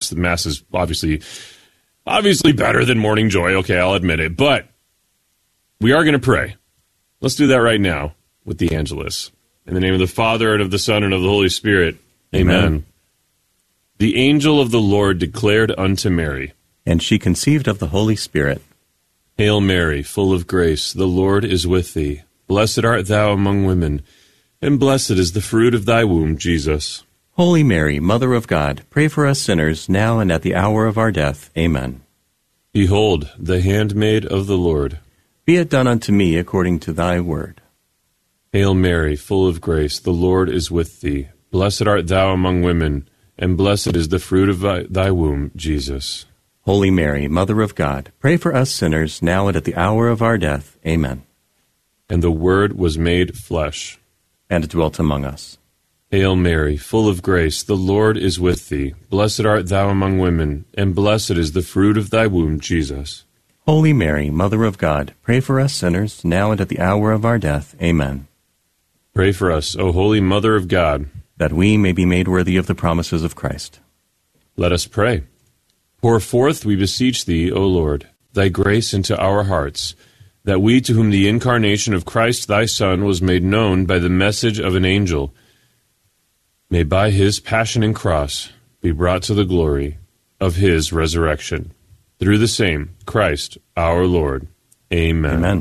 hearts. The Mass is obviously better than Morning Joy. Okay, I'll admit it. But we are going to pray. Let's do that right now with the Angelus. In the name of the Father, and of the Son, and of the Holy Spirit. Amen. The angel of the Lord declared unto Mary, and she conceived of the Holy Spirit. Hail Mary, full of grace, the Lord is with thee. Blessed art thou among women, and blessed is the fruit of thy womb, Jesus. Holy Mary, Mother of God, pray for us sinners, now and at the hour of our death. Amen. Behold, the handmaid of the Lord. Be it done unto me according to thy word. Hail Mary, full of grace, the Lord is with thee. Blessed art thou among women, and blessed is the fruit of thy womb, Jesus. Holy Mary, Mother of God, pray for us sinners, now and at the hour of our death. Amen. And the Word was made flesh, and dwelt among us. Hail Mary, full of grace, the Lord is with thee. Blessed art thou among women, and blessed is the fruit of thy womb, Jesus. Holy Mary, Mother of God, pray for us sinners, now and at the hour of our death. Amen. Pray for us, O Holy Mother of God, that we may be made worthy of the promises of Christ. Let us pray. Pour forth, we beseech thee, O Lord, thy grace into our hearts, that we, to whom the incarnation of Christ thy Son was made known by the message of an angel, may by his passion and cross be brought to the glory of his resurrection. Through the same Christ our Lord. Amen. Amen.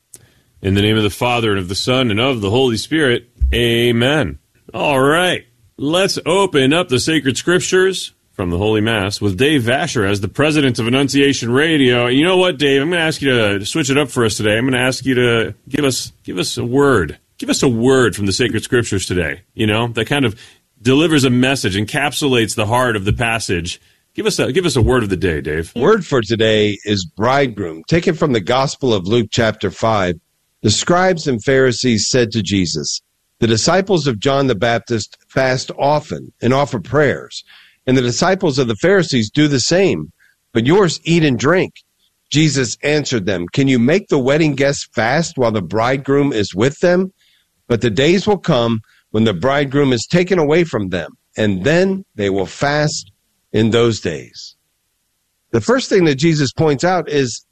In the name of the Father, and of the Son, and of the Holy Spirit. Amen. All right. Let's open up the sacred scriptures from the Holy Mass with Dave Vasher as the president of Annunciation Radio. You know what, Dave? I'm going to ask you to switch it up for us today. I'm going to ask you to give us a word. Give us a word from the sacred scriptures today, that kind of delivers a message, encapsulates the heart of the passage. Give us a word of the day, Dave. Word for today is bridegroom. Taken from the Gospel of Luke chapter 5. The scribes and Pharisees said to Jesus, the disciples of John the Baptist fast often and offer prayers, and the disciples of the Pharisees do the same, but yours eat and drink. Jesus answered them, can you make the wedding guests fast while the bridegroom is with them? But the days will come when the bridegroom is taken away from them, and then they will fast in those days. The first thing that Jesus points out is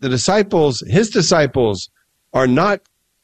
his disciples, are not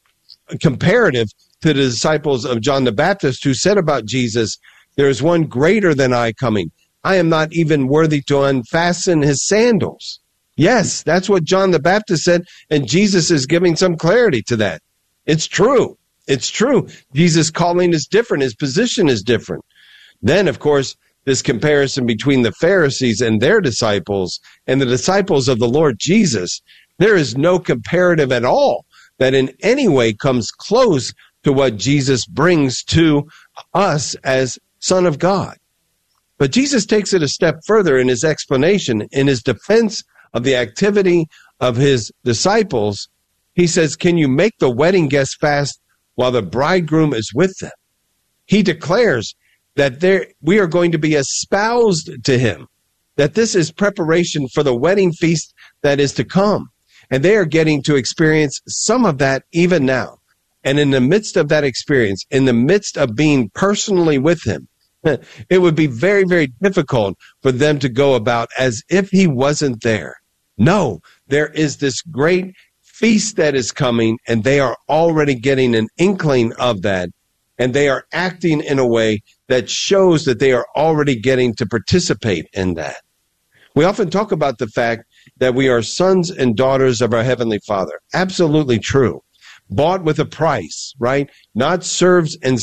comparative to the disciples of John the Baptist, who said about Jesus, there is one greater than I coming. I am not even worthy to unfasten his sandals. Yes, that's what John the Baptist said, and Jesus is giving some clarity to that. It's true. It's true. Jesus' calling is different. His position is different. Then, of course, this comparison between the Pharisees and their disciples and the disciples of the Lord Jesus, there is no comparative at all that in any way comes close to what Jesus brings to us as Son of God. But Jesus takes it a step further in his explanation, in his defense of the activity of his disciples. He says, can you make the wedding guests fast while the bridegroom is with them? He declares that we are going to be espoused to him, that this is preparation for the wedding feast that is to come. And they are getting to experience some of that even now. And in the midst of that experience, in the midst of being personally with him, it would be very, very difficult for them to go about as if he wasn't there. No, there is this great feast that is coming, and they are already getting an inkling of that. And they are acting in a way that shows that they are already getting to participate in that. We often talk about the fact that we are sons and daughters of our Heavenly Father. Absolutely true. Bought with a price, right? Not servants and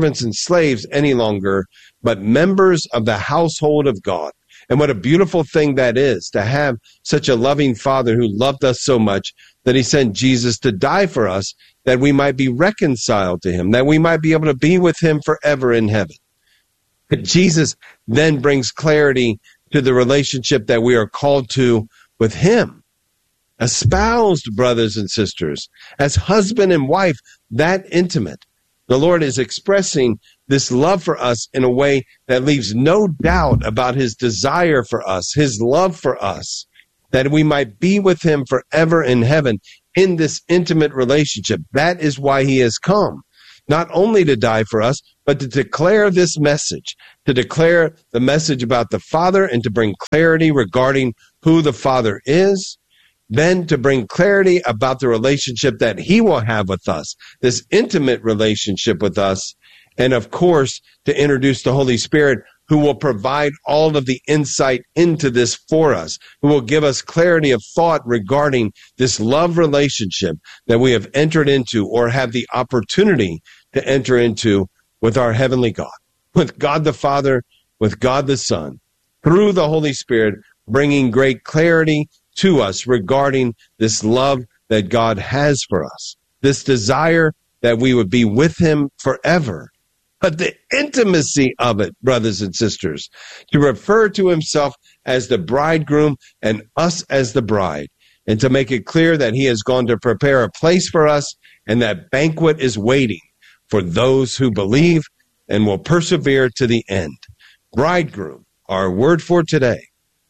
slaves any longer, but members of the household of God. And what a beautiful thing that is, to have such a loving Father who loved us so much that he sent Jesus to die for us, that we might be reconciled to him, that we might be able to be with him forever in heaven. But Jesus then brings clarity to the relationship that we are called to with him. Espoused, brothers and sisters, as husband and wife, that intimate. The Lord is expressing this love for us in a way that leaves no doubt about his desire for us, his love for us, that we might be with him forever in heaven in this intimate relationship. That is why he has come, not only to die for us, but to declare this message, to declare the message about the Father and to bring clarity regarding who the Father is, then to bring clarity about the relationship that he will have with us, this intimate relationship with us, and of course, to introduce the Holy Spirit, who will provide all of the insight into this for us, who will give us clarity of thought regarding this love relationship that we have entered into or have the opportunity to enter into with our heavenly God, with God the Father, with God the Son, through the Holy Spirit, bringing great clarity to us regarding this love that God has for us, this desire that we would be with him forever. But the intimacy of it, brothers and sisters, to refer to himself as the bridegroom and us as the bride, and to make it clear that he has gone to prepare a place for us, and that banquet is waiting for those who believe and will persevere to the end. Bridegroom, our word for today.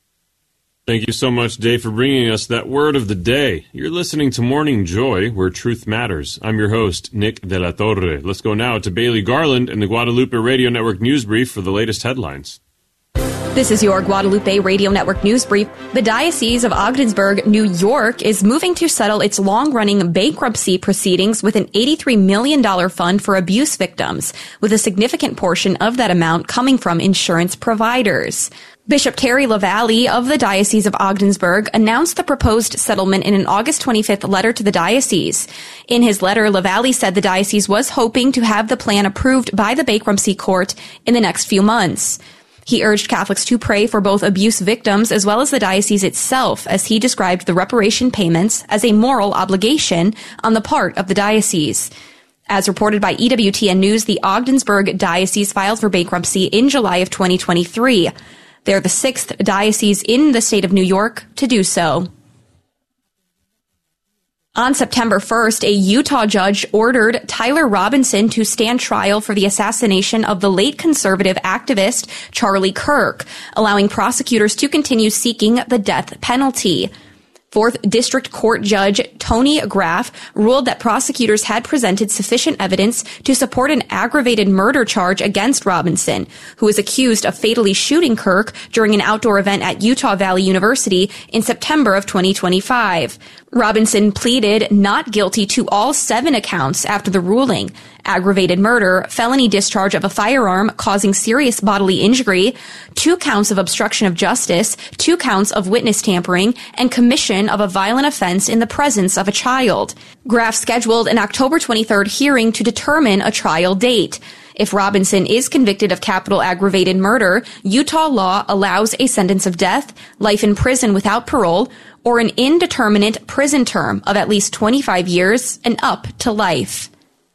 Thank you so much, Dave, for bringing us that word of the day. You're listening to Morning Joy, where truth matters. I'm your host, Nick De La Torre. Let's go now to Bailey Garland and the Guadalupe Radio Network News Brief for the latest headlines. This is your Guadalupe Radio Network News Brief. The Diocese of Ogdensburg, New York, is moving to settle its long-running bankruptcy proceedings with an $83 million fund for abuse victims, with a significant portion of that amount coming from insurance providers. Bishop Terry LaValle of the Diocese of Ogdensburg announced the proposed settlement in an August 25th letter to the diocese. In his letter, LaValle said the diocese was hoping to have the plan approved by the bankruptcy court in the next few months. He urged Catholics to pray for both abuse victims as well as the diocese itself, as he described the reparation payments as a moral obligation on the part of the diocese. As reported by EWTN News, the Ogdensburg Diocese filed for bankruptcy in July of 2023. They're the sixth diocese in the state of New York to do so. On September 1st, a Utah judge ordered Tyler Robinson to stand trial for the assassination of the late conservative activist Charlie Kirk, allowing prosecutors to continue seeking the death penalty. 4th District Court Judge Tony Graff ruled that prosecutors had presented sufficient evidence to support an aggravated murder charge against Robinson, who is accused of fatally shooting Kirk during an outdoor event at Utah Valley University in September of 2025. Robinson pleaded not guilty to all 7 accounts after the ruling: aggravated murder, felony discharge of a firearm causing serious bodily injury, 2 counts of obstruction of justice, 2 counts of witness tampering, and commission of a violent offense in the presence of a child. Graff scheduled an October 23rd hearing to determine a trial date. If Robinson is convicted of capital aggravated murder, Utah law allows a sentence of death, life in prison without parole, or an indeterminate prison term of at least 25 years and up to life.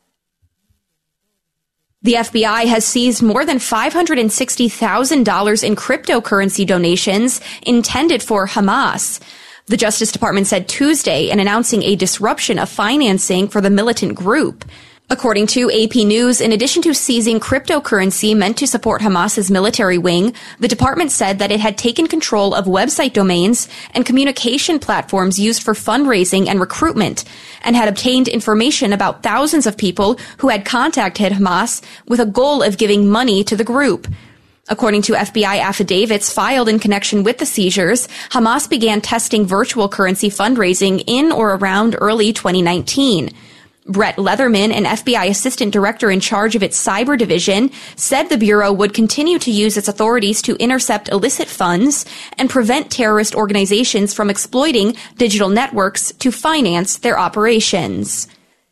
The FBI has seized more than $560,000 in cryptocurrency donations intended for Hamas. The Justice Department said Tuesday in announcing a disruption of financing for the militant group. According to AP News, in addition to seizing cryptocurrency meant to support Hamas's military wing, the department said that it had taken control of website domains and communication platforms used for fundraising and recruitment, and had obtained information about thousands of people who had contacted Hamas with a goal of giving money to the group. According to FBI affidavits filed in connection with the seizures, Hamas began testing virtual currency fundraising in or around early 2019. Brett Leatherman, an FBI assistant director in charge of its cyber division, said the Bureau would continue to use its authorities to intercept illicit funds and prevent terrorist organizations from exploiting digital networks to finance their operations.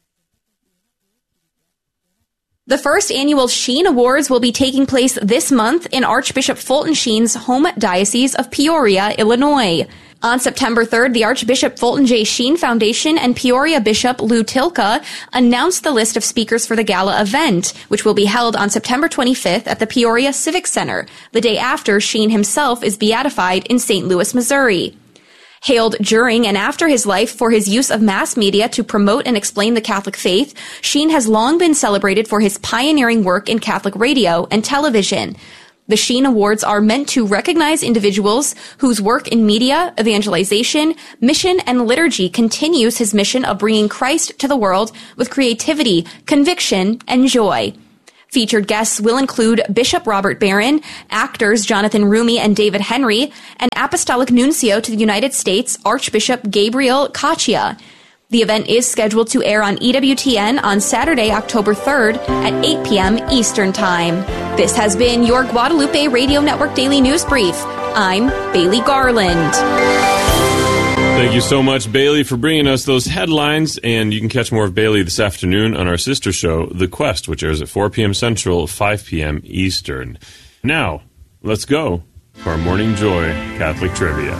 The first annual Sheen Awards will be taking place this month in Archbishop Fulton Sheen's home diocese of Peoria, Illinois. On September 3rd, the Archbishop Fulton J. Sheen Foundation and Peoria Bishop Lou Tilka announced the list of speakers for the gala event, which will be held on September 25th at the Peoria Civic Center, the day after Sheen himself is beatified in St. Louis, Missouri. Hailed during and after his life for his use of mass media to promote and explain the Catholic faith, Sheen has long been celebrated for his pioneering work in Catholic radio and television. The Sheen Awards are meant to recognize individuals whose work in media, evangelization, mission, and liturgy continues his mission of bringing Christ to the world with creativity, conviction, and joy. Featured guests will include Bishop Robert Barron, actors Jonathan Rumi and David Henry, and Apostolic Nuncio to the United States, Archbishop Gabriel Caccia. The event is scheduled to air on EWTN on Saturday, October 3rd at 8 p.m. Eastern Time. This has been your Guadalupe Radio Network Daily News Brief. I'm Bailey Garland. Thank you so much, Bailey, for bringing us those headlines. And you can catch more of Bailey this afternoon on our sister show, The Quest, which airs at 4 p.m. Central, 5 p.m. Eastern. Now, let's go to our Morning Joy Catholic Trivia.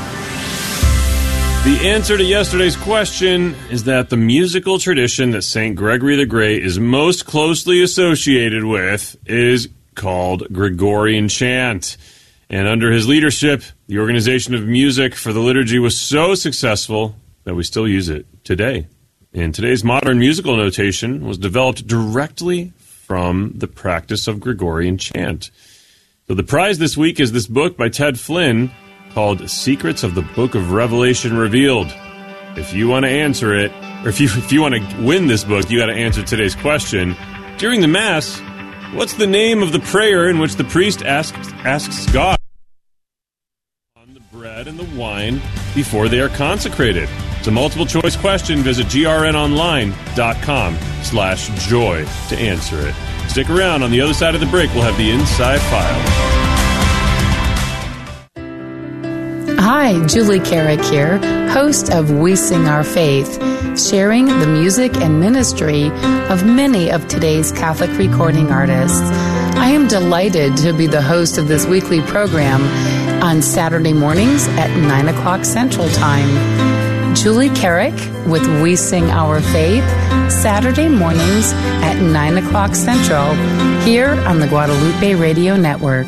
The answer to yesterday's question is that the musical tradition that St. Gregory the Great is most closely associated with is called Gregorian chant. And under his leadership, the organization of music for the liturgy was so successful that we still use it today. And today's modern musical notation was developed directly from the practice of Gregorian chant. So the prize this week is this book by Ted Flynn called Secrets of the Book of Revelation Revealed. If you want to answer it, or if you want to win this book, you got to answer today's question. During the Mass, what's the name of the prayer in which the priest asks God on the bread and the wine before they are consecrated? It's a multiple choice question. Visit grnonline.com/joy to answer it. Stick around. On the other side of the break, we'll have the Inside File. Hi, Julie Carrick here, host of We Sing Our Faith, sharing the music and ministry of many of today's Catholic recording artists. I am delighted to be the host of this weekly program on Saturday mornings at 9 o'clock Central Time. Julie Carrick with We Sing Our Faith, Saturday mornings at 9 o'clock Central, here on the Guadalupe Radio Network.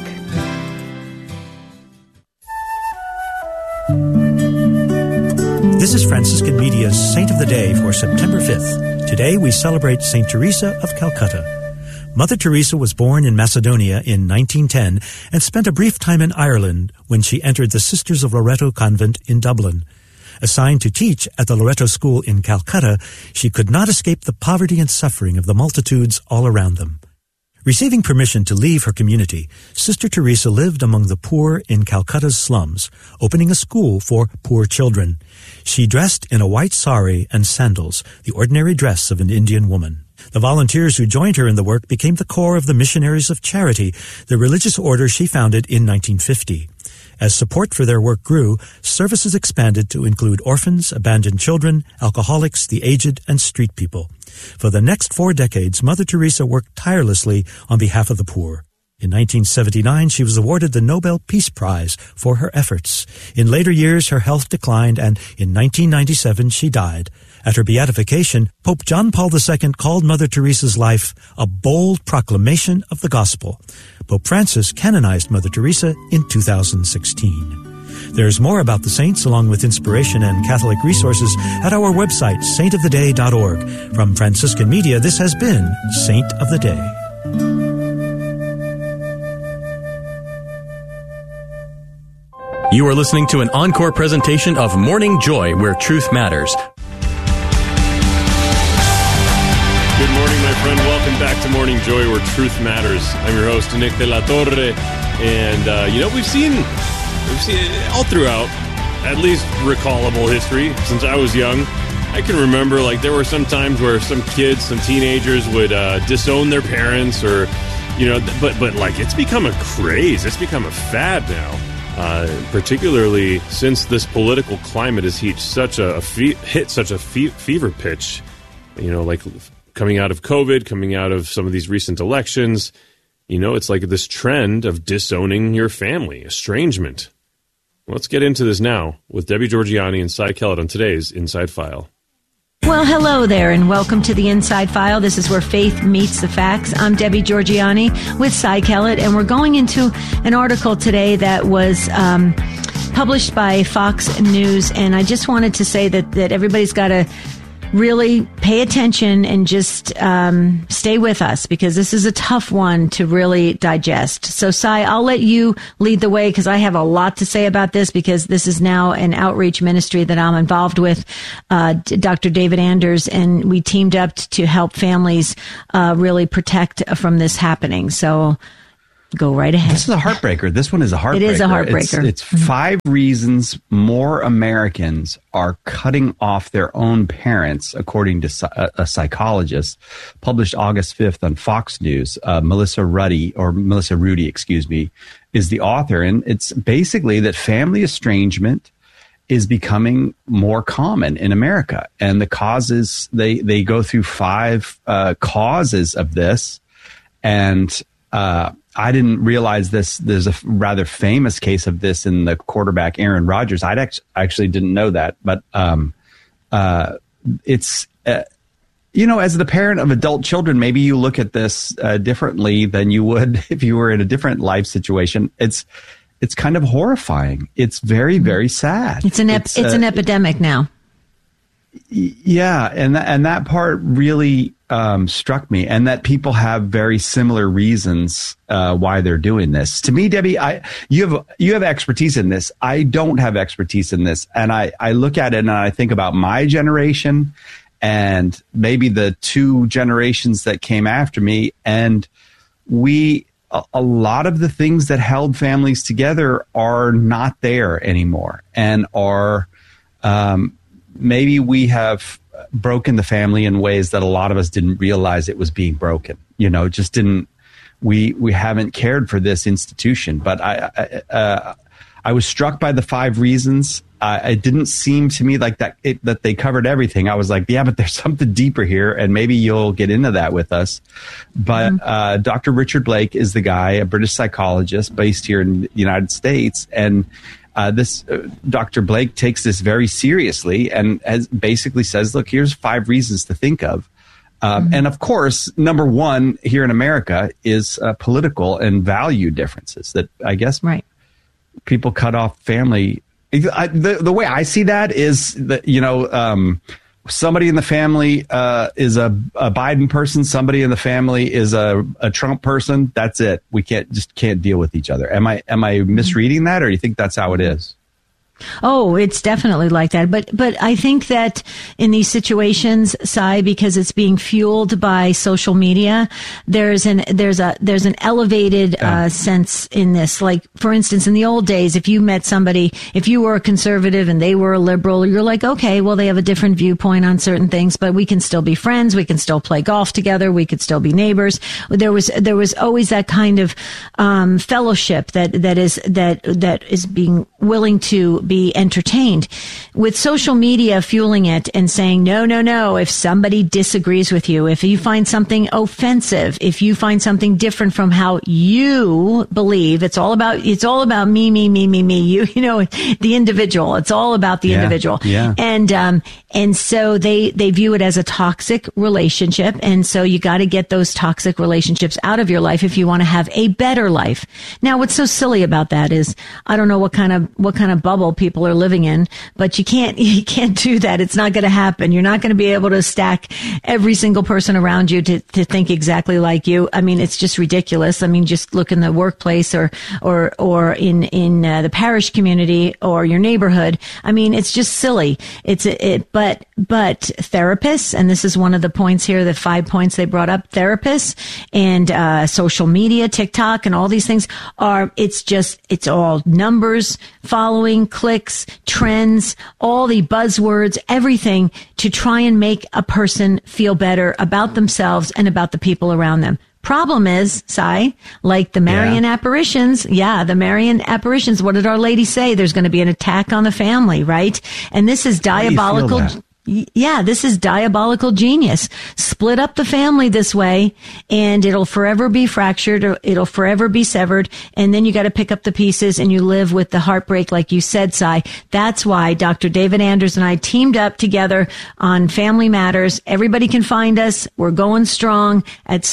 This is Franciscan Media's Saint of the Day for September 5th. Today we celebrate St. Teresa of Calcutta. Mother Teresa was born in Macedonia in 1910 and spent a brief time in Ireland when she entered the Sisters of Loreto convent in Dublin. Assigned to teach at the Loreto School in Calcutta, she could not escape the poverty and suffering of the multitudes all around them. Receiving permission to leave her community, Sister Teresa lived among the poor in Calcutta's slums, opening a school for poor children. She dressed in a white sari and sandals, the ordinary dress of an Indian woman. The volunteers who joined her in the work became the core of the Missionaries of Charity, the religious order she founded in 1950. As support for their work grew, services expanded to include orphans, abandoned children, alcoholics, the aged, and street people. For the next 4 decades, Mother Teresa worked tirelessly on behalf of the poor. In 1979, she was awarded the Nobel Peace Prize for her efforts. In later years, her health declined, and in 1997, she died. At her beatification, Pope John Paul II called Mother Teresa's life a bold proclamation of the gospel. Pope Francis canonized Mother Teresa in 2016. There's more about the saints, along with inspiration and Catholic resources, at our website, saintoftheday.org. From Franciscan Media, this has been Saint of the Day. You are listening to an encore presentation of Morning Joy, where truth matters. Good morning, my friend. Welcome back to Morning Joy, where truth matters. I'm your host, Nick de la Torre. And, we've seen all throughout, at least recallable history, since I was young. I can remember, there were some times where some kids, some teenagers would disown their parents or, but it's become a craze. It's become a fad now. Particularly since this political climate has hit such a fever pitch, coming out of COVID, coming out of some of these recent elections, it's like this trend of disowning your family, estrangement. Let's get into this now with Debbie Georgianni and Cy Kellett on today's Inside File. Well, hello there, and welcome to the Inside File. This is where faith meets the facts. I'm Debbie Georgianni with Cy Kellett, and we're going into an article today that was published by Fox News, and I just wanted to say that everybody's got to really pay attention and just stay with us, because this is a tough one to really digest. So, Cy, I'll let you lead the way, because I have a lot to say about this, because this is now an outreach ministry that I'm involved with, Dr. David Anders, and we teamed up to help families really protect from this happening. So go right ahead. This is a heartbreaker. This one is a heartbreaker. It is a heartbreaker. It's 5 reasons more Americans are cutting off their own parents, according to a psychologist, published August 5th on Fox News. Melissa Rudy, is the author. And it's basically that family estrangement is becoming more common in America. And the causes, they go through 5 causes of this. And I didn't realize this. There's a rather famous case of this in the quarterback Aaron Rodgers. I actually didn't know that, but it's as the parent of adult children, maybe you look at this differently than you would if you were in a different life situation. It's kind of horrifying. It's very, very sad. It's an epidemic now. Yeah, and that part really struck me, and that people have very similar reasons why they're doing this. To me, Debbie, you have expertise in this. I don't have expertise in this, and I look at it and I think about my generation and maybe the 2 generations that came after me, and a lot of the things that held families together are not there anymore, and are maybe we have broken the family in ways that a lot of us didn't realize it was being broken. Just didn't. We haven't cared for this institution. But I was struck by the 5 reasons. It didn't seem to me like that they covered everything. I was like, yeah, but there's something deeper here, and maybe you'll get into that with us. But Dr. Richard Blake is the guy, a British psychologist based here in the United States, and Dr. Blake takes this very seriously and basically says, look, here's 5 reasons to think of. And of course, number 1 here in America is political and value differences that I guess people cut off family. The way I see that is that, somebody in the family is a Biden person. Somebody in the family is a Trump person. That's it. We can't deal with each other. Am I misreading that, or do you think that's how it is? Oh, it's definitely like that. But I think that in these situations, Cy, because it's being fueled by social media, there's an elevated sense in this. Like, for instance, in the old days, if you met somebody, if you were a conservative and they were a liberal, you're like, okay, well, they have a different viewpoint on certain things, but we can still be friends. We can still play golf together. We could still be neighbors. There was always that kind of fellowship that is being willing to be entertained. With social media fueling it and saying, no, if somebody disagrees with you, if you find something offensive, if you find something different from how you believe, it's all about me, you the individual. It's all about the individual. Yeah. And so they view it as a toxic relationship. And so you got to get those toxic relationships out of your life if you want to have a better life. Now, what's so silly about that is, I don't know what kind of bubble people are living in, but you can't do that. It's not going to happen. You're not going to be able to stack every single person around you to think exactly like you. I mean, it's just ridiculous. I mean, just look in the workplace or in the parish community or your neighborhood. I mean, it's just silly. But therapists, and this is one of the points here, the 5 points they brought up, therapists and social media, TikTok, and all these things it's all numbers, following, clicks, trends, all the buzzwords, everything to try and make a person feel better about themselves and about the people around them. Problem is, Cy, like the Marian apparitions. Yeah, the Marian apparitions. What did Our Lady say? There's going to be an attack on the family, right? And this is diabolical. Yeah, this is diabolical genius. Split up the family this way, and it'll forever be fractured, or it'll forever be severed, and then you got to pick up the pieces, and you live with the heartbreak, like you said, Cy. That's why Dr. David Anders and I teamed up together on Family Matters. Everybody can find us. We're going strong at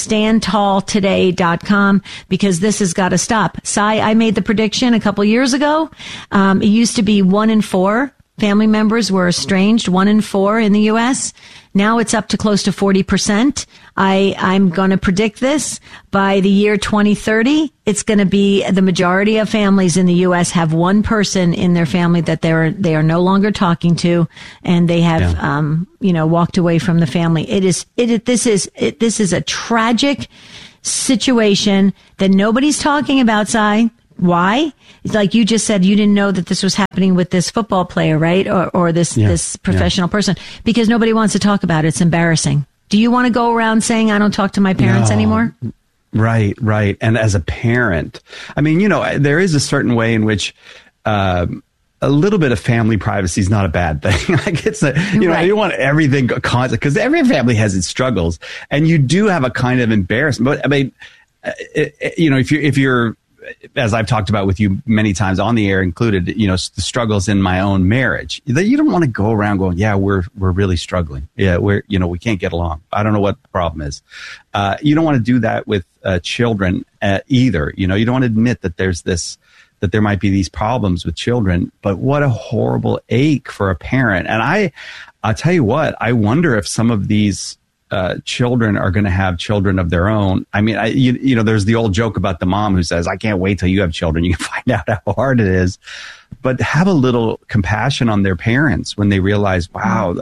standtalltoday.com, because this has got to stop. Cy, I made the prediction a couple years ago. It used to be 1 in 4 family members were estranged, 1 in 4 in the U.S. Now it's up to close to 40%. I'm going to predict this. By the year 2030, it's going to be the majority of families in the U.S. have one person in their family that they are no longer talking to, and they have, walked away from the family. This is a tragic situation that nobody's talking about, Si. Why? It's like you just said, you didn't know that this was happening with this football player, right? Or this professional person, because nobody wants to talk about it. It's embarrassing. Do you want to go around saying, I don't talk to my parents anymore? Right. And as a parent, I mean, there is a certain way in which, a little bit of family privacy is not a bad thing. Like it's right. You want everything constant, because every family has its struggles, and you do have a kind of embarrassment. But I mean, if you're, as I've talked about with you many times on the air included, the struggles in my own marriage, that you don't want to go around going, yeah, we're really struggling. Yeah, we can't get along. I don't know what the problem is. You don't want to do that with children either. You don't want to admit that that there might be these problems with children, but what a horrible ache for a parent. And I'll tell you what, I wonder if some of these children are going to have children of their own. I mean, there's the old joke about the mom who says, I can't wait till you have children. You can find out how hard it is. But have a little compassion on their parents when they realize, wow,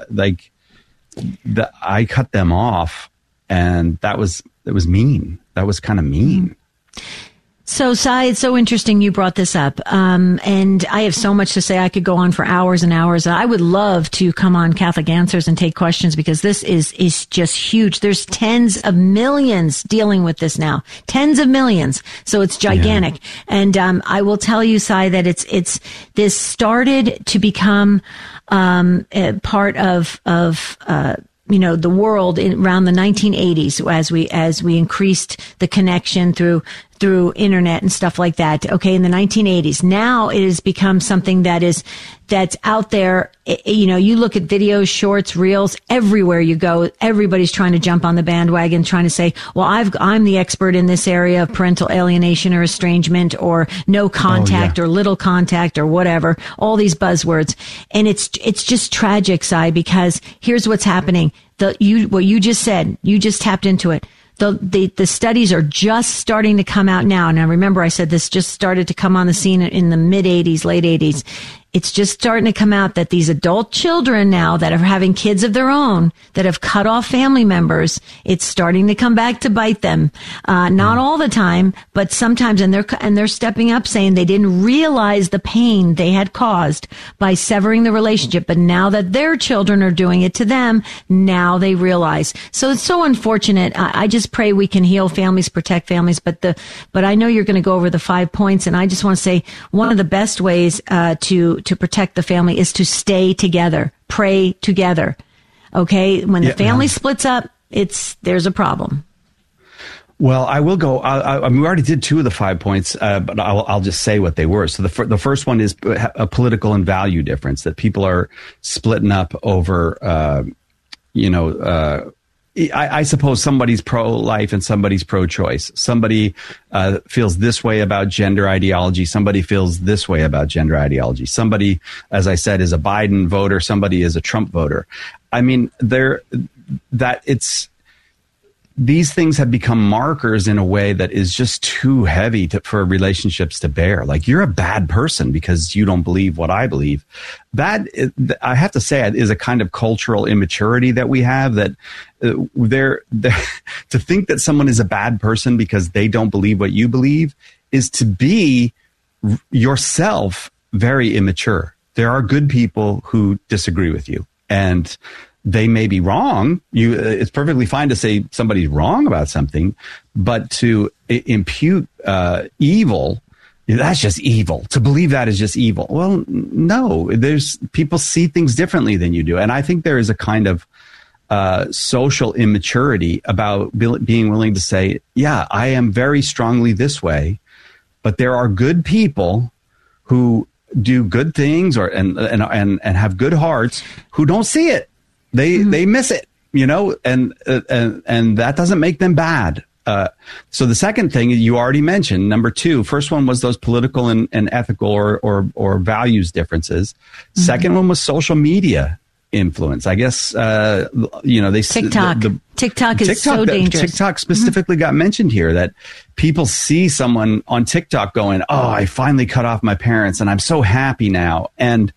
I cut them off, and that was mean. That was kind of mean. So, Si, it's so interesting you brought this up. And I have so much to say. I could go on for hours and hours. I would love to come on Catholic Answers and take questions, because this is just huge. There's tens of millions dealing with this now. Tens of millions. So it's gigantic. Yeah. And I will tell you, Si, that this started to become a part of the world around the 1980s as we increased the connection through internet and stuff like that. Okay. In the 1980s. Now it has become something that's out there. You look at videos, shorts, reels, everywhere you go, everybody's trying to jump on the bandwagon, trying to say, well, I'm the expert in this area of parental alienation or estrangement or no contact or little contact or whatever, all these buzzwords. And it's just tragic, Si, because here's what's happening. What you just said, you just tapped into it. The studies are just starting to come out now. Now, remember, I said this just started to come on the scene in the mid 80s, late 80s. It's just starting to come out that these adult children now that are having kids of their own that have cut off family members, it's starting to come back to bite them. Not all the time, but sometimes, and they're stepping up saying they didn't realize the pain they had caused by severing the relationship. But now that their children are doing it to them, now they realize. So it's so unfortunate. I just pray we can heal families, protect families. But I know you're going to go over the 5 points, and I just want to say one of the best ways to protect the family is to stay together, pray together. Okay. When the family splits up, there's a problem. Well, I will go. I mean, we already did 2 of the 5 points, but I'll just say what they were. So the first one is a political and value difference, that people are splitting up over, I suppose somebody's pro-life and somebody's pro-choice. Somebody feels this way about gender ideology. Somebody feels this way about gender ideology. Somebody, as I said, is a Biden voter. Somebody is a Trump voter. I mean, these things have become markers in a way that is just too heavy for relationships to bear. Like, you're a bad person because you don't believe what I believe. That, I have to say, is a kind of cultural immaturity that we have, that to think that someone is a bad person because they don't believe what you believe is to be yourself very immature. There are good people who disagree with you, and they may be wrong. It's perfectly fine to say somebody's wrong about something, but to impute evil, that's just evil. To believe that is just evil. Well, no, people see things differently than you do. And I think there is a kind of social immaturity about being willing to say, yeah, I am very strongly this way, but there are good people who do good things and have good hearts who don't see it. They miss it, and that doesn't make them bad. So the second thing you already mentioned, number two, first one was those political and ethical or values differences. Mm-hmm. Second one was social media influence. I guess, they TikTok. TikTok is so dangerous. TikTok specifically got mentioned here, that people see someone on TikTok going, "Oh, I finally cut off my parents and I'm so happy now." And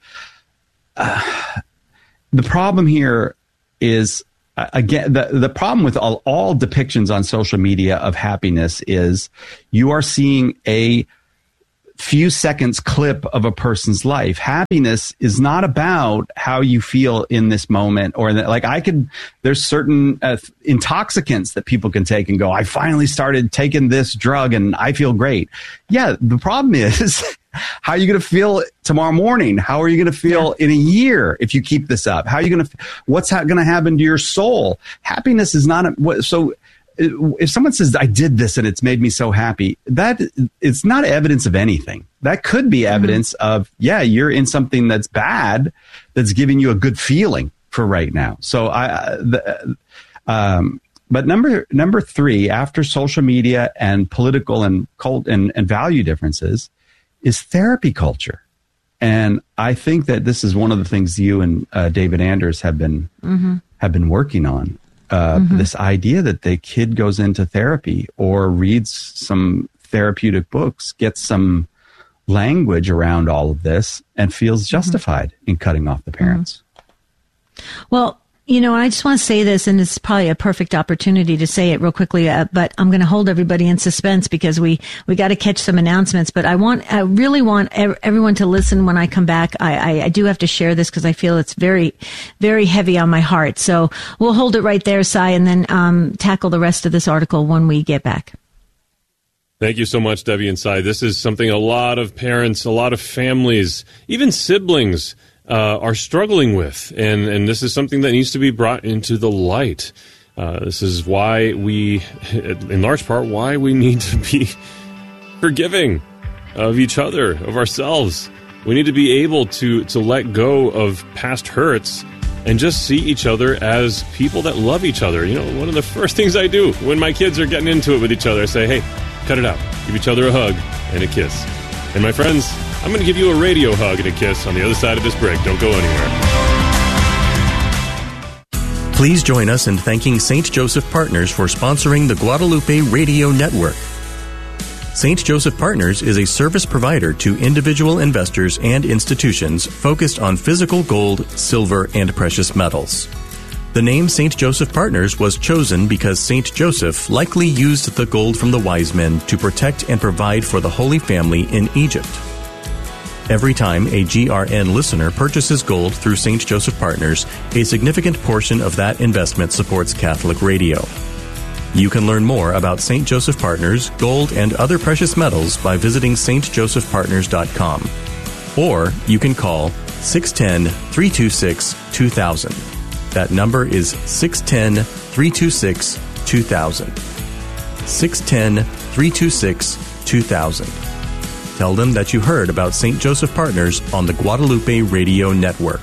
the problem here is, again, the problem with all depictions on social media of happiness is you are seeing a few seconds clip of a person's life. Happiness is not about how you feel in this moment, or there's certain intoxicants that people can take and go, "I finally started taking this drug and I feel great." Yeah. The problem is, how are you going to feel tomorrow morning? How are you going to feel in a year if you keep this up? How are you going to, what's going to happen to your soul? Happiness is not, so if someone says, "I did this and it's made me so happy," that it's not evidence of anything. That could be evidence of, you're in something that's bad, that's giving you a good feeling for right now. So but number three, after social media and political and cult and value differences, is therapy culture. And I think that this is one of the things you and David Anders have been working on. This idea that the kid goes into therapy or reads some therapeutic books, gets some language around all of this, and feels justified in cutting off the parents. Well, I just want to say this, and it's probably a perfect opportunity to say it real quickly, but I'm going to hold everybody in suspense because we got to catch some announcements. But I really want everyone to listen when I come back. I do have to share this because I feel it's very, very heavy on my heart. So we'll hold it right there, Cy, and then tackle the rest of this article when we get back. Thank you so much, Debbie and Cy. This is something a lot of parents, a lot of families, even siblings are struggling with, and this is something that needs to be brought into the light. This is why in large part, why we need to be forgiving of each other, of ourselves. We need to be able to let go of past hurts and just see each other as people that love each other. One of the first things I do when my kids are getting into it with each other, I say, "Hey, cut it out. Give each other a hug and a kiss." And my friends, I'm going to give you a radio hug and a kiss on the other side of this break. Don't go anywhere. Please join us in thanking St. Joseph Partners for sponsoring the Guadalupe Radio Network. St. Joseph Partners is a service provider to individual investors and institutions focused on physical gold, silver, and precious metals. The name St. Joseph Partners was chosen because St. Joseph likely used the gold from the wise men to protect and provide for the Holy Family in Egypt. Every time a GRN listener purchases gold through St. Joseph Partners, a significant portion of that investment supports Catholic Radio. You can learn more about St. Joseph Partners, gold, and other precious metals by visiting stjosephpartners.com. Or you can call 610-326-2000. That number is 610-326-2000. 610-326-2000. Tell them that you heard about St. Joseph Partners on the Guadalupe Radio Network.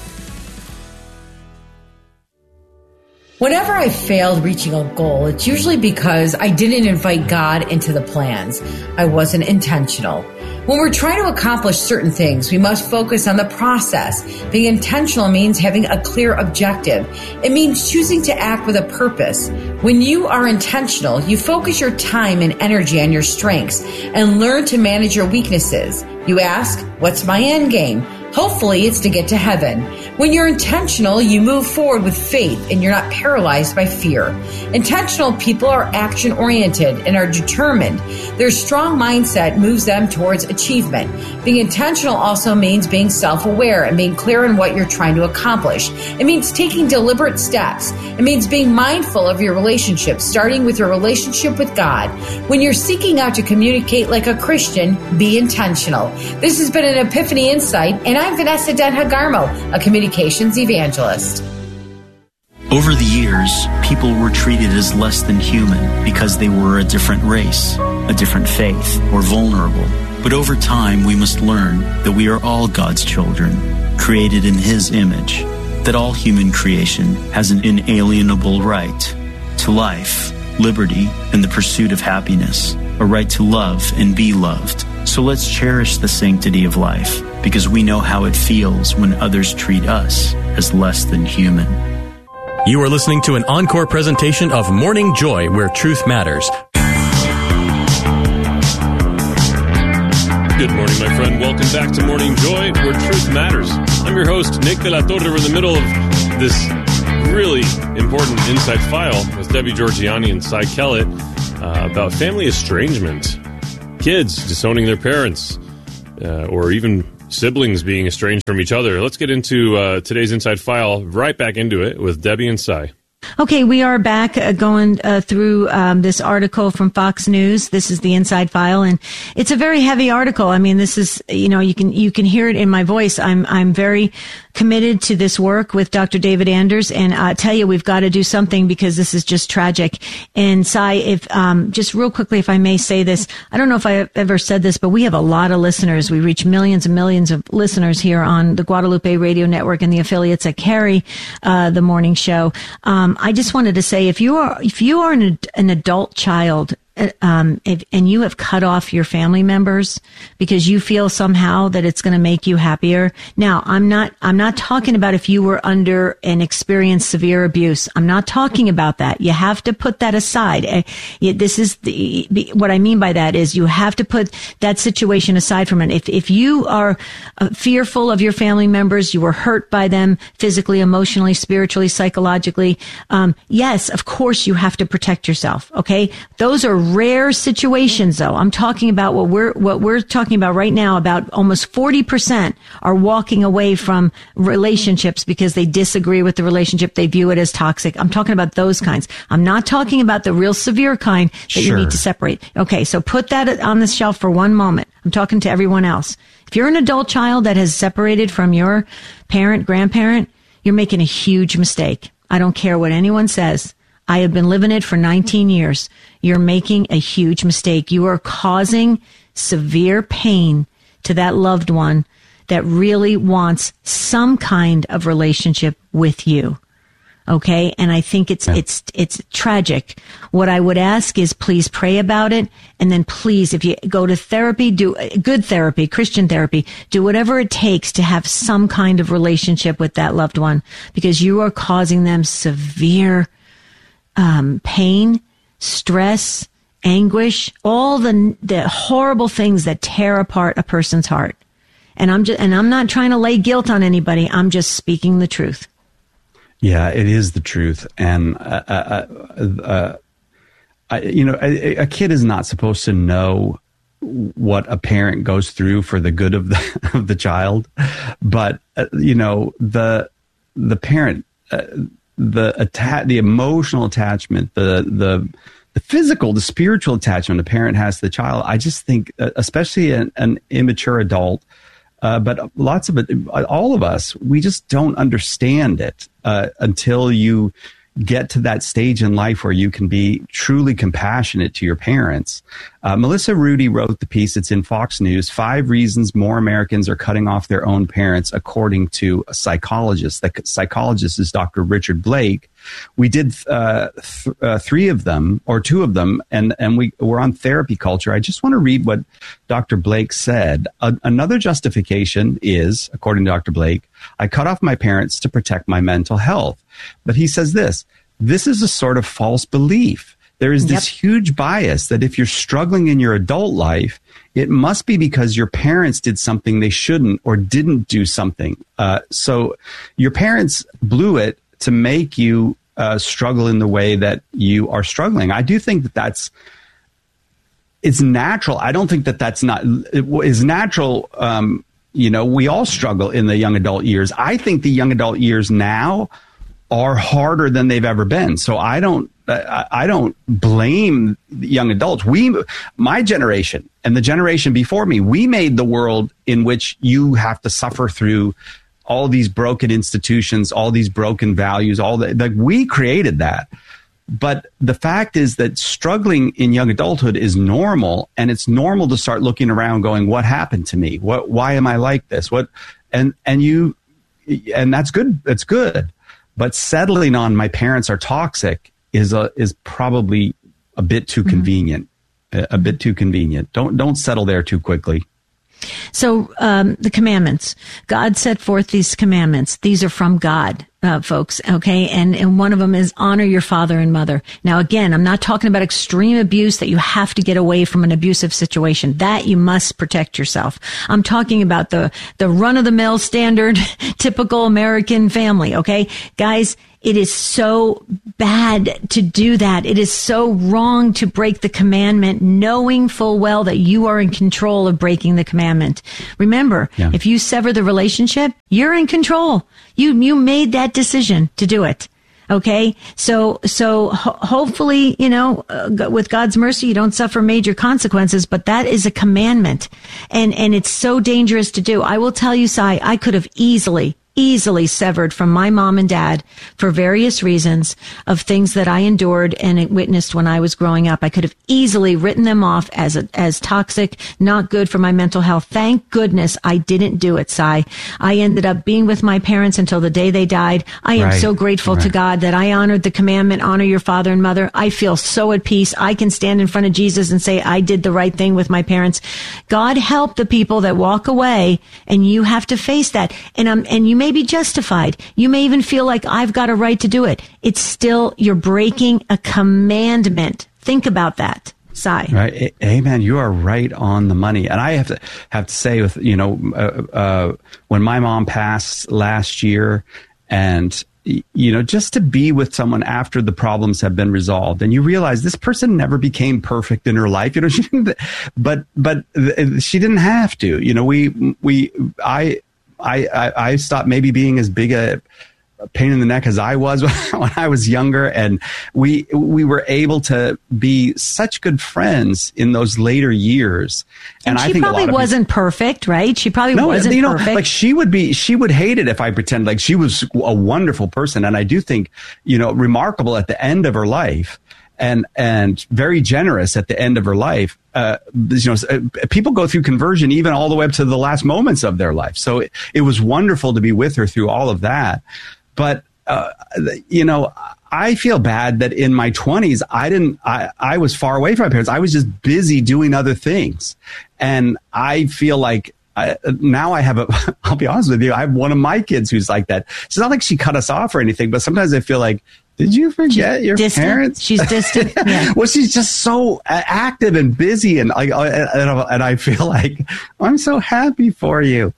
Whenever I failed reaching a goal, it's usually because I didn't invite God into the plans. I wasn't intentional. When we're trying to accomplish certain things, we must focus on the process. Being intentional means having a clear objective. It means choosing to act with a purpose. When you are intentional, you focus your time and energy on your strengths and learn to manage your weaknesses. You ask, what's my end game? Hopefully, it's to get to heaven. When you're intentional, you move forward with faith and you're not paralyzed by fear. Intentional people are action-oriented and are determined. Their strong mindset moves them towards achievement. Being intentional also means being self-aware and being clear on what you're trying to accomplish. It means taking deliberate steps. It means being mindful of your relationships, starting with your relationship with God. When you're seeking out to communicate like a Christian, be intentional. This has been an Epiphany Insight, and I'm Vanessa Denhagarmo, a communications evangelist. Over the years, people were treated as less than human because they were a different race, a different faith, or vulnerable. But over time, we must learn that we are all God's children, created in His image, that all human creation has an inalienable right to life, liberty, and the pursuit of happiness, a right to love and be loved. So let's cherish the sanctity of life, because we know how it feels when others treat us as less than human. You are listening to an encore presentation of Morning Joy, where truth matters. Good morning, my friend. Welcome back to Morning Joy, where truth matters. I'm your host, Nick de la Torre. We're in the middle of this really important Inside File with Debbie Georgianni and Cy Kellett about family estrangement, kids disowning their parents, or even siblings being estranged from each other. Let's get into today's Inside File, right back into it with Debbie and Cy. Okay, we are back going through this article from Fox News. This is the Inside File, and it's a very heavy article. I mean, this is, you can hear it in my voice. I'm very committed to this work with Dr. David Anders, and I tell you, we've got to do something because this is just tragic. And Cy, if just real quickly, if I may say this, I don't know if I've ever said this, but we have a lot of listeners. We reach millions and millions of listeners here on the Guadalupe Radio Network and the affiliates that carry the morning show. I just wanted to say, if you are an adult child, and you have cut off your family members because you feel somehow that it's going to make you happier. Now, I'm not talking about if you were under and experienced severe abuse. I'm not talking about that. You have to put that aside. This is what I mean by that is you have to put that situation aside from it. If you are fearful of your family members, you were hurt by them physically, emotionally, spiritually, psychologically. Yes, of course you have to protect yourself. Okay. Those are rare situations, though. I'm talking about what we're talking about right now. About almost 40% are walking away from relationships because they disagree with the relationship. They view it as toxic. I'm talking about those kinds. I'm not talking about the real severe kind that you need to separate. Okay, so put that on the shelf for one moment. I'm talking to everyone else. If you're an adult child that has separated from your parent, grandparent, you're making a huge mistake. I don't care what anyone says. I have been living it for 19 years. You're making a huge mistake. You are causing severe pain to that loved one that really wants some kind of relationship with you. Okay? And I think it's tragic. What I would ask is please pray about it. And then please, if you go to therapy, do good therapy, Christian therapy, do whatever it takes to have some kind of relationship with that loved one, because you are causing them severe pain, stress, anguish, all the horrible things that tear apart a person's heart. And I'm not trying to lay guilt on anybody. I'm just speaking the truth. Yeah, it is the truth. And, a kid is not supposed to know what a parent goes through for the good of the child. But, the parent, the emotional attachment, the physical, the spiritual attachment a parent has to the child. I just think, especially an immature adult, but lots of it, all of us, we just don't understand it until you get to that stage in life where you can be truly compassionate to your parents. Melissa Rudy wrote the piece. It's in Fox News, 5 reasons more Americans are cutting off their own parents, according to a psychologist. The psychologist is Dr. Richard Blake. We did 3 of them, or 2 of them, and we're on therapy culture. I just want to read what Dr. Blake said. Another justification is, according to Dr. Blake, I cut off my parents to protect my mental health. But he says this is a sort of false belief. There is this huge bias that if you're struggling in your adult life, it must be because your parents did something they shouldn't or didn't do something. So your parents blew it to make you struggle in the way that you are struggling. I do think that it's natural. I don't think that that's not, it is natural. We all struggle in the young adult years. I think the young adult years now are harder than they've ever been. So I don't blame young adults. My generation and the generation before me, we made the world in which you have to suffer through all these broken institutions, all these broken values, we created that. But the fact is that struggling in young adulthood is normal, and it's normal to start looking around going, what happened to me? Why am I like this? And that's good. That's good. But settling on my parents are toxic is probably a bit too convenient. A bit too convenient. Don't settle there too quickly. So the commandments, God set forth these commandments. These are from God, folks. Okay. And one of them is honor your father and mother. Now, again, I'm not talking about extreme abuse that you have to get away from an abusive situation. That you must protect yourself. I'm talking about the run of the mill standard, typical American family. Okay. Guys, it is so bad to do that. It is so wrong to break the commandment, knowing full well that you are in control of breaking the commandment. Remember, if you sever the relationship, you're in control. You made that decision to do it. Okay. So hopefully, with God's mercy, you don't suffer major consequences, but that is a commandment and it's so dangerous to do. I will tell you, Sai, I could have easily severed from my mom and dad for various reasons of things that I endured and witnessed when I was growing up. I could have easily written them off as toxic, not good for my mental health. Thank goodness I didn't do it, Sai. I ended up being with my parents until the day they died. I am so grateful to God that I honored the commandment, honor your father and mother. I feel so at peace. I can stand in front of Jesus and say I did the right thing with my parents. God help the people that walk away, and you have to face that. And you may be justified. You may even feel like I've got a right to do it. It's still, you're breaking a commandment. Think about that, Sai. Right. Amen. You are right on the money. And I have to say, with when my mom passed last year, and just to be with someone after the problems have been resolved, and you realize this person never became perfect in her life. She didn't, but she didn't have to. I stopped maybe being as big a pain in the neck as I was when I was younger, and we were able to be such good friends in those later years. And I think probably wasn't perfect, right? She probably wasn't perfect. Like she would hate it if I pretend like she was a wonderful person, and I do think remarkable at the end of her life. And very generous at the end of her life. People go through conversion even all the way up to the last moments of their life. So it was wonderful to be with her through all of that. But, I feel bad that in my 20s, I was far away from my parents. I was just busy doing other things. And I feel like now I'll be honest with you, I have one of my kids who's like that. It's not like she cut us off or anything, but sometimes I feel like, did you forget your parents? She's distant. Yeah. Well, she's just so active and busy, and I feel like I'm so happy for you.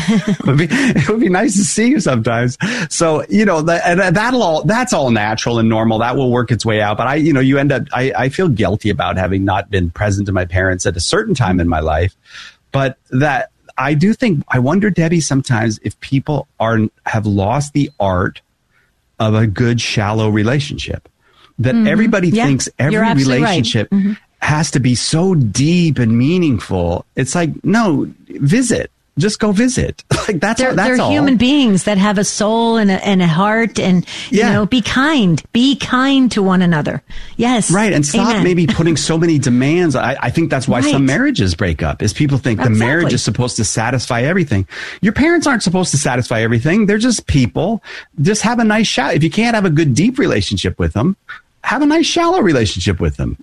It would be nice to see you sometimes. So that's all natural and normal. That will work its way out. But you end up. I feel guilty about having not been present to my parents at a certain time in my life. But that I do think. I wonder, Debbie, sometimes if people have lost the art of a good, shallow relationship, that everybody thinks every relationship has to be so deep and meaningful. It's like, no, visit. Just go visit. Like that's all. They're human beings that have a soul and a heart, and be kind. Be kind to one another. Yes, right. And stop maybe putting so many demands. I think that's why some marriages break up. Is people think the marriage is supposed to satisfy everything. Your parents aren't supposed to satisfy everything. They're just people. Just have a nice shot. If you can't have a good deep relationship with them, have a nice shallow relationship with them.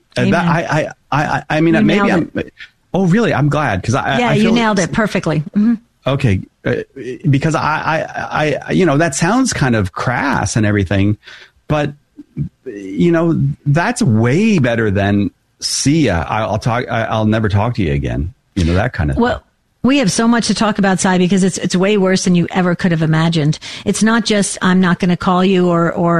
I mean, maybe I'm. Oh, really? I'm glad because I feel you nailed it perfectly. Mm-hmm. Okay, because I that sounds kind of crass and everything, but that's way better than see ya. I'll never talk to you again. That kind of thing. We have so much to talk about, Sai, because it's way worse than you ever could have imagined. It's not just I'm not going to call you or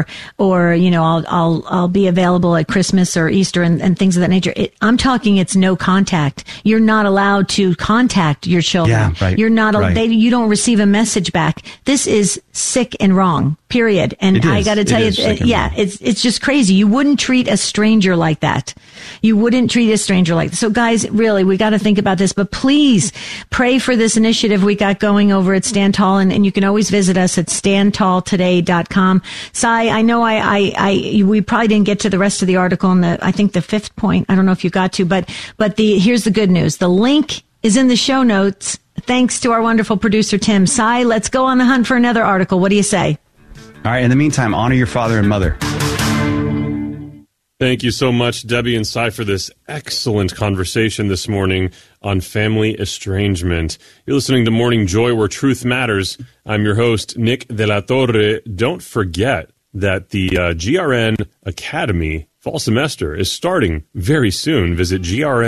I'll be available at Christmas or Easter and things of that nature. I'm talking it's no contact. You're not allowed to contact your children. Yeah, right. You're not. Right. You don't receive a message back. This is sick and wrong. Period. And I got to tell you, it's just crazy. You wouldn't treat a stranger like that. You wouldn't treat a stranger like that. So guys, really, we got to think about this, but please pray for this initiative we got going over at Stand Tall. And you can always visit us at standtalltoday.com. Sai, I know we probably didn't get to the rest of the article in I think the fifth point. I don't know if you got to, but here's the good news. The link is in the show notes. Thanks to our wonderful producer, Tim. Sai, let's go on the hunt for another article. What do you say? All right. In the meantime, honor your father and mother. Thank you so much, Debbie and Cy, for this excellent conversation this morning on family estrangement. You're listening to Morning Joy, where truth matters. I'm your host, Nick De La Torre. Don't forget that the GRN Academy fall semester is starting very soon. Visit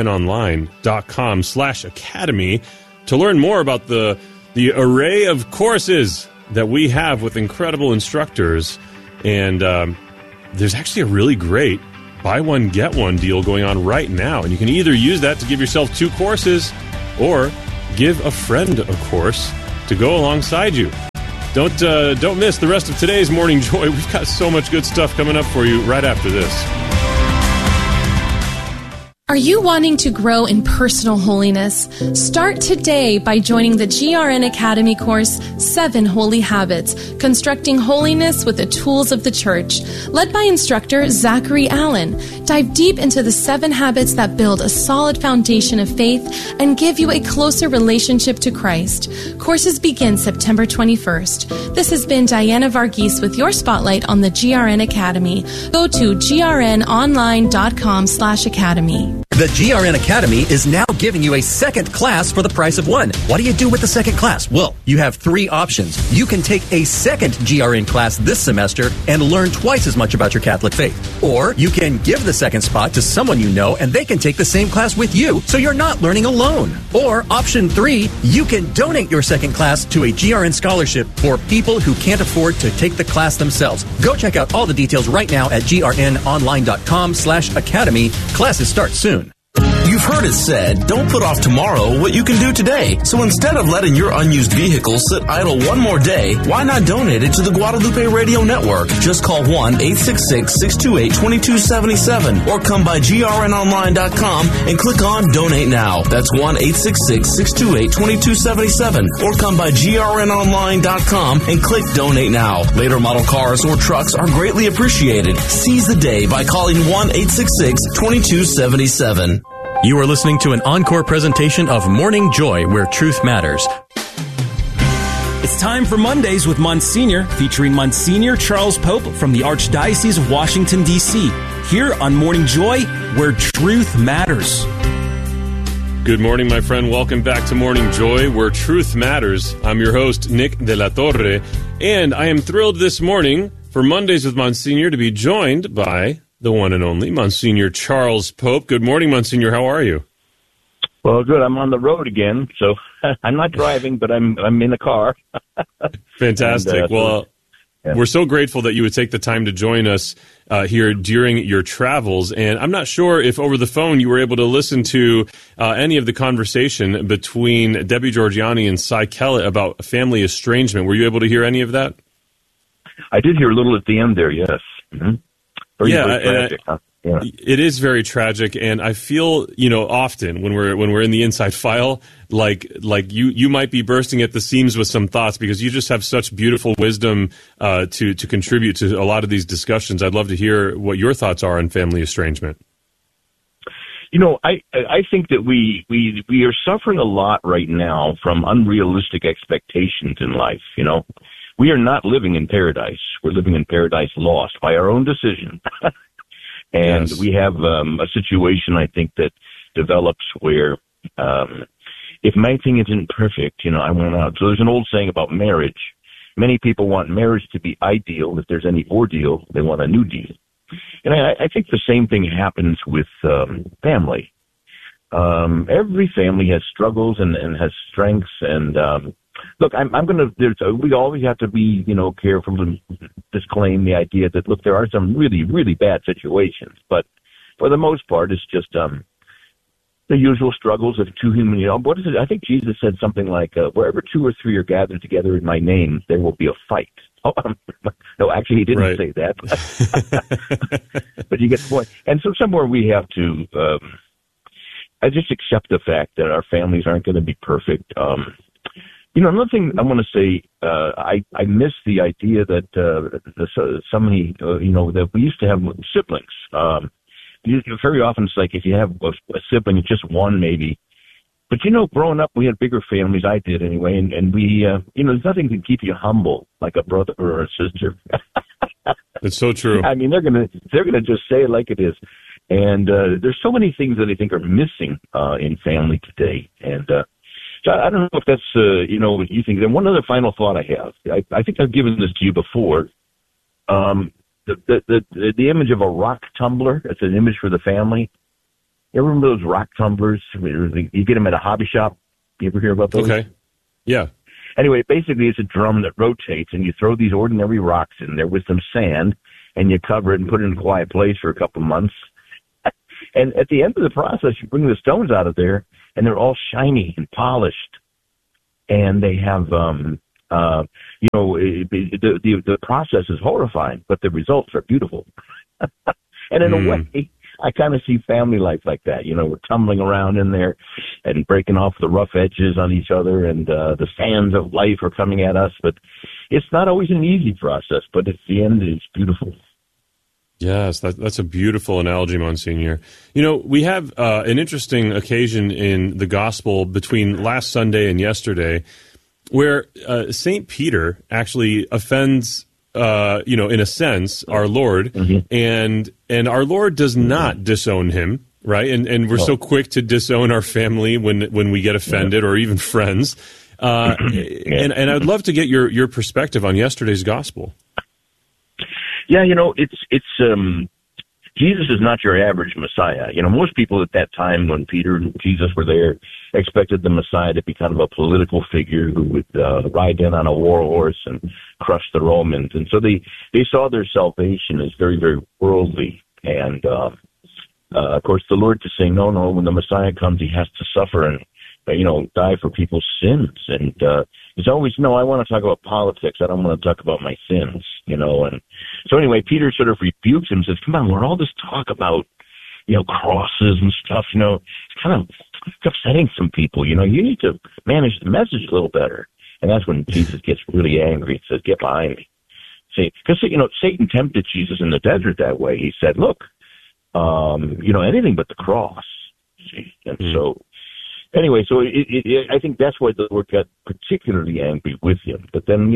grnonline.com/academy to learn more about the array of courses that we have with incredible instructors. And there's actually a really great buy one, get one deal going on right now. And you can either use that to give yourself 2 courses or give a friend a course to go alongside you. Don't miss the rest of today's Morning Joy. We've got so much good stuff coming up for you right after this. Are you wanting to grow in personal holiness? Start today by joining the GRN Academy course, 7 Holy Habits, Constructing Holiness with the Tools of the Church, led by instructor Zachary Allen. Dive deep into the 7 habits that build a solid foundation of faith and give you a closer relationship to Christ. Courses begin September 21st. This has been Diana Varghese with your spotlight on the GRN Academy. Go to grnonline.com/academy. The GRN Academy is now giving you a second class for the price of one. What do you do with the second class? Well, you have 3 options. You can take a second GRN class this semester and learn twice as much about your Catholic faith. Or you can give the second spot to someone you know and they can take the same class with you, so you're not learning alone. Or option 3, you can donate your second class to a GRN scholarship for people who can't afford to take the class themselves. Go check out all the details right now at grnonline.com/academy. Classes start soon. You've heard it said, don't put off tomorrow what you can do today. So instead of letting your unused vehicle sit idle one more day, why not donate it to the Guadalupe Radio Network? Just call 1-866-628-2277 or come by grnonline.com and click on Donate Now. That's 1-866-628-2277 or come by grnonline.com and click Donate Now. Later model cars or trucks are greatly appreciated. Seize the day by calling 1-866-2277. You are listening to an encore presentation of Morning Joy, where truth matters. It's time for Mondays with Monsignor, featuring Monsignor Charles Pope from the Archdiocese of Washington, D.C. Here on Morning Joy, where truth matters. Good morning, my friend. Welcome back to Morning Joy, where truth matters. I'm your host, Nick De La Torre, and I am thrilled this morning for Mondays with Monsignor to be joined by the one and only Monsignor Charles Pope. Good morning, Monsignor. How are you? Well, good. I'm on the road again, so I'm not driving, but I'm in the car. Fantastic. We're so grateful that you would take the time to join us here during your travels. And I'm not sure if over the phone you were able to listen to any of the conversation between Debbie Georgiani and Cy Kellett about family estrangement. Were you able to hear any of that? I did hear a little at the end there, yes. Mm-hmm. Very tragic, huh? Yeah. It is very tragic, and I feel, often when we're in the inside file, like you might be bursting at the seams with some thoughts because you just have such beautiful wisdom to contribute to a lot of these discussions. I'd love to hear what your thoughts are on family estrangement. I think that we are suffering a lot right now from unrealistic expectations in life. We are not living in paradise. We're living in paradise lost by our own decision. And yes, we have a situation, I think, that develops where if my thing isn't perfect, I want out. So there's an old saying about marriage. Many people want marriage to be ideal. If there's any ordeal, they want a new deal. And I think the same thing happens with family. Every family has struggles and has strengths. And look, we always have to be, careful to disclaim the idea that, look, there are some really, really bad situations. But for the most part, it's just the usual struggles of two human, what is it? I think Jesus said something like, wherever 2 or 3 are gathered together in my name, there will be a fight. Oh, no, actually, he didn't say that. But you get the point. And so somewhere we have to I just accept the fact that our families aren't going to be perfect. Another thing I want to say, I miss the idea that that we used to have siblings. Very often it's like if you have a sibling, it's just one maybe. But, growing up, we had bigger families. I did anyway. And we, there's nothing to keep you humble like a brother or a sister. It's so true. I mean, they're gonna just say it like it is. And there's so many things that I think are missing in family today. And so I don't know if that's what you think. And one other final thought I have. I think I've given this to you before. The image of a rock tumbler. It's an image for the family. You ever remember those rock tumblers? You get them at a hobby shop. You ever hear about those? Okay. Yeah. Anyway, basically it's a drum that rotates, and you throw these ordinary rocks in there with some sand, and you cover it and put it in a quiet place for a couple of months. And at the end of the process, you bring the stones out of there, and they're all shiny and polished. And they have, the process is horrifying, but the results are beautiful. And in a way, I kind of see family life like that. We're tumbling around in there and breaking off the rough edges on each other, and the sands of life are coming at us. But it's not always an easy process, but at the end, it's beautiful. Yes, that's a beautiful analogy, Monsignor. We have an interesting occasion in the gospel between last Sunday and yesterday where St. Peter actually offends, in a sense, our Lord, and our Lord does not disown him, right? And we're so quick to disown our family when we get offended, or even friends. And I'd love to get your perspective on yesterday's gospel. Yeah, it's Jesus is not your average Messiah. Most people at that time when Peter and Jesus were there expected the Messiah to be kind of a political figure who would ride in on a war horse and crush the Romans. And so they saw their salvation as very, very worldly. And, of course, the Lord is saying, no, when the Messiah comes, he has to suffer and, die for people's sins. And it's always, no, I want to talk about politics. I don't want to talk about my sins, And so anyway, Peter sort of rebukes him and says, come on, Lord, all this talk about, crosses and stuff, it's kind of upsetting some people. You need to manage the message a little better. And that's when Jesus gets really angry and says, get behind me. See, because, Satan tempted Jesus in the desert that way. He said, look, anything but the cross. See? And so, anyway, so I think that's why the Lord got particularly angry with him. But then,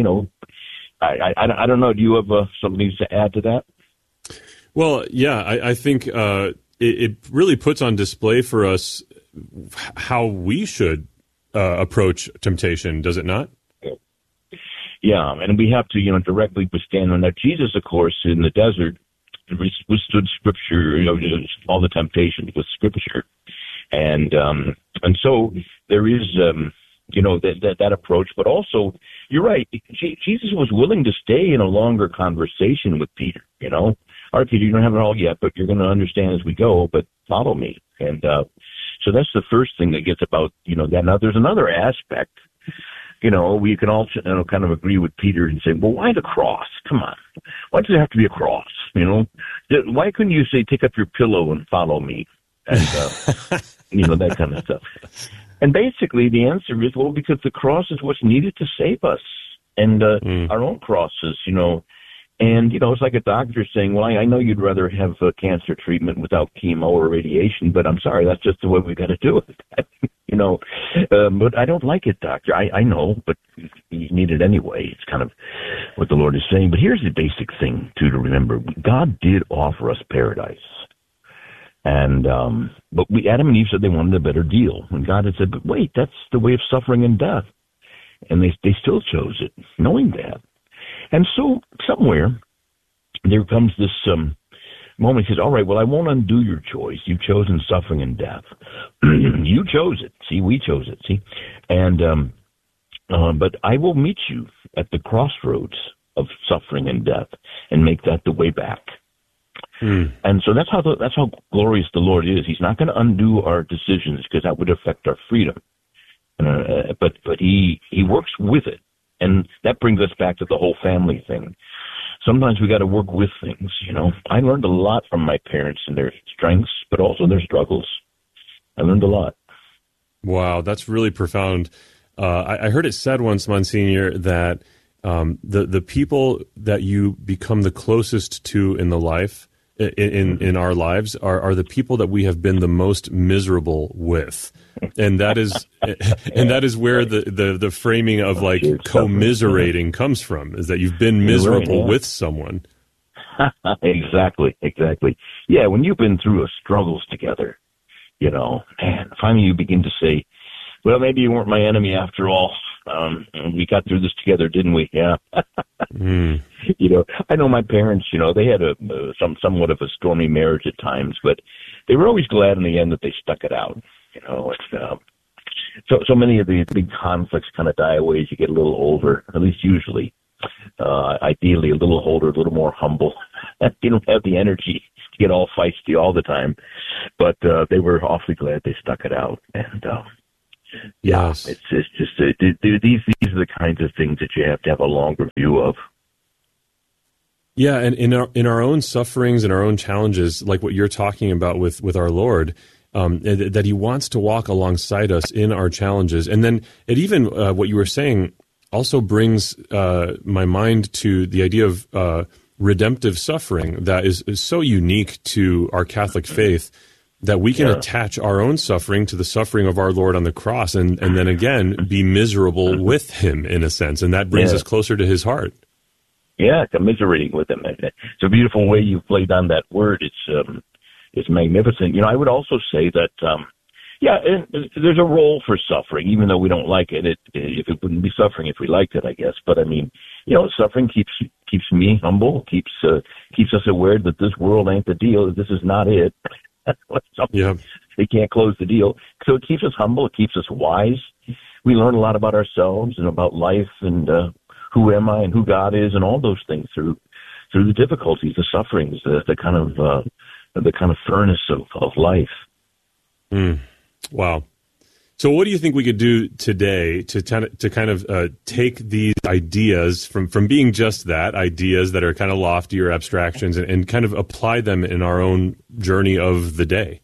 I don't know. Do you have something to add to that? Well, yeah, I think it really puts on display for us how we should approach temptation, does it not? Yeah, and we have to, directly withstand on that. Jesus, of course, in the desert, withstood Scripture, all the temptations with Scripture. And so there is, that approach. But also, you're right, Jesus was willing to stay in a longer conversation with Peter, All right, Peter, you don't have it all yet, but you're going to understand as we go, but follow me. And so that's the first thing that gets about, that. Now, there's another aspect. We can all kind of agree with Peter and say, well, why the cross? Come on. Why does there have to be a cross? Why couldn't you say, take up your pillow and follow me? And, that kind of stuff. And basically the answer is, well, because the cross is what's needed to save us, and our own crosses, And, it's like a doctor saying, well, I know you'd rather have cancer treatment without chemo or radiation, but I'm sorry, that's just the way we got to do it. But I don't like it, doctor. I know, but you need it anyway. It's kind of what the Lord is saying. But here's the basic thing, too, to remember. God did offer us paradise. And, but Adam and Eve said they wanted a better deal. And God had said, but wait, that's the way of suffering and death. And they still chose it, knowing that. And so somewhere there comes this moment. He says, all right, well, I won't undo your choice. You've chosen suffering and death. You chose it. See, we chose it. See, and but I will meet you at the crossroads of suffering and death and make that the way back. And so that's how glorious the Lord is. He's not going to undo our decisions because that would affect our freedom. But he works with it. And that brings us back to the whole family thing. Sometimes we got to work with things, I learned a lot from my parents and their strengths, but also their struggles. I learned a lot. Wow, that's really profound. I heard it said once, Monsignor, that the people that you become the closest to in the life, in our lives, are the people that we have been the most miserable with. And that is where the framing of like commiserating comes from, is that you've been miserable with someone. Exactly. Yeah, when you've been through struggles together, and finally you begin to say, well, maybe you weren't my enemy after all. We got through this together, didn't we? Yeah. I know my parents, they had somewhat of a stormy marriage at times, but they were always glad in the end that they stuck it out. So many of these big conflicts kind of die away as you get a little older, at least usually. Ideally a little older, a little more humble. You don't have the energy to get all feisty all the time, but they were awfully glad they stuck it out. And yes, it's just these are the kinds of things that you have to have a longer view of. Yeah, and in our own sufferings and our own challenges, like what you're talking about with our Lord, that He wants to walk alongside us in our challenges, and then it even what you were saying also brings my mind to the idea of redemptive suffering that is so unique to our Catholic faith, that we can attach our own suffering to the suffering of our Lord on the cross, and then again be miserable with Him in a sense, and that brings us closer to His heart. Yeah, commiserating with Him. It's a beautiful way you've played on that word. It's magnificent. I would also say that there's a role for suffering, even though we don't like it. If it wouldn't be suffering if we liked it, I guess. But I mean, suffering keeps me humble, keeps us aware that this world ain't the deal. That this is not it. They can't close the deal. So it keeps us humble. It keeps us wise. We learn a lot about ourselves and about life and who am I and who God is and all those things through the difficulties, the sufferings, the kind of furnace of life. Wow. So what do you think we could do today to kind of take these ideas from being just that, ideas that are kind of lofty or abstractions, and kind of apply them in our own journey of the day?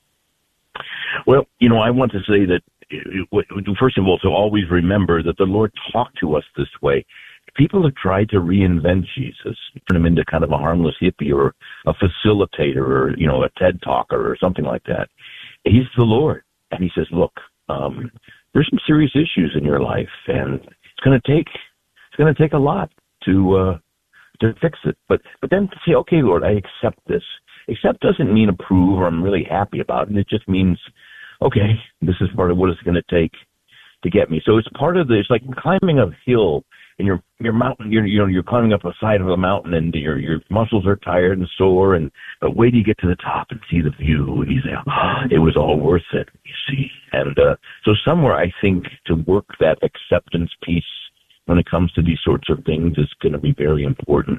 Well, I want to say that, first of all, to always remember that the Lord talked to us this way. People have tried to reinvent Jesus, turn him into kind of a harmless hippie or a facilitator or, a TED talker or something like that. He's the Lord. And He says, look, there's some serious issues in your life, and it's going to take a lot to fix it. But then to say, okay, Lord, I accept this. Accept doesn't mean approve or I'm really happy about it. It just means, okay, this is part of what it's going to take to get me. So it's it's like climbing a hill, and your mountain, you're climbing up a side of a mountain, and your muscles are tired and sore, but wait till you get to the top and see the view, and you say, it was all worth it, you see. And so somewhere I think to work that acceptance piece when it comes to these sorts of things is going to be very important,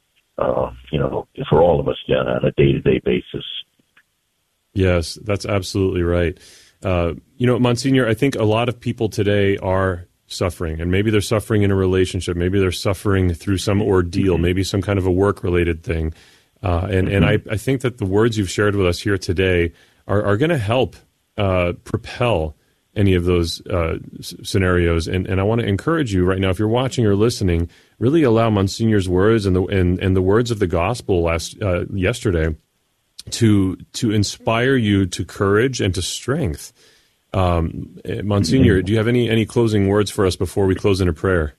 for all of us on a day-to-day basis. Yes, that's absolutely right. Monsignor, I think a lot of people today are suffering, and maybe they're suffering in a relationship, maybe they're suffering through some ordeal, maybe some kind of a work-related thing. And I think that the words you've shared with us here today are going to help propel any of those scenarios. And I want to encourage you right now, if you're watching or listening, really allow Monsignor's words and the words of the gospel yesterday to inspire you to courage and to strength. Monsignor, do you have any closing words for us before we close in a prayer?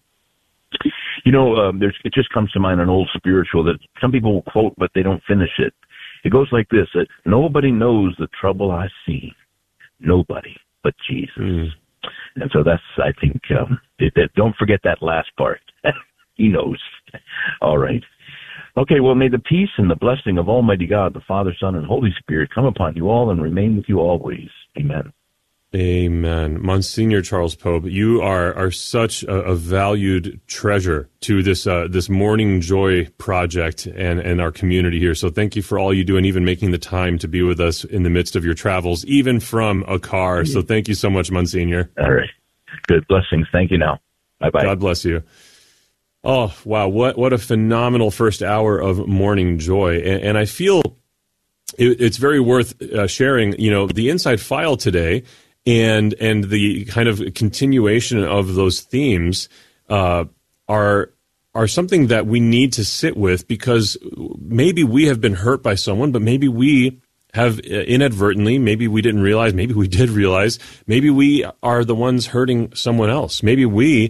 It just comes to mind an old spiritual that some people will quote, but they don't finish it. It goes like this: that nobody knows the trouble I see, nobody but Jesus. And so that's, I think, don't forget that last part. He knows. All right. Okay, well, may the peace and the blessing of Almighty God, the Father, Son, and Holy Spirit come upon you all and remain with you always. Amen. Amen. Monsignor Charles Pope, you are such a valued treasure to this Morning Joy project and our community here. So thank you for all you do, and even making the time to be with us in the midst of your travels, even from a car. So thank you so much, Monsignor. All right. Good. Blessings. Thank you now. Bye-bye. God bless you. Oh, wow. What a phenomenal first hour of Morning Joy. And I feel it's very worth sharing, the inside file today. And the kind of continuation of those themes are something that we need to sit with, because maybe we have been hurt by someone, but maybe we have inadvertently, maybe we didn't realize, maybe we did realize, maybe we are the ones hurting someone else. Maybe we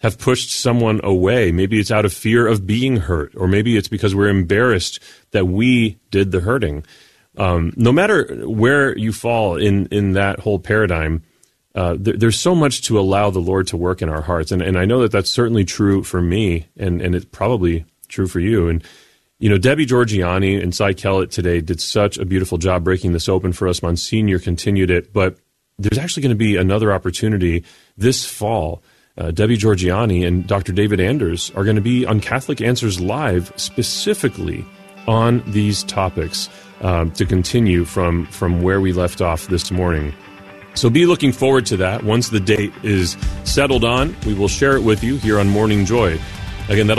have pushed someone away. Maybe it's out of fear of being hurt, or maybe it's because we're embarrassed that we did the hurting. No matter where you fall in that whole paradigm, there's so much to allow the Lord to work in our hearts. And I know that that's certainly true for me, and it's probably true for you. And, Debbie Georgianni and Cy Kellett today did such a beautiful job breaking this open for us. Monsignor continued it, but there's actually going to be another opportunity this fall. Debbie Georgianni and Dr. David Anders are going to be on Catholic Answers Live specifically on these topics to continue from where we left off this morning. So be looking forward to that. Once the date is settled on, we will share it with you here on Morning Joy. Again, that'll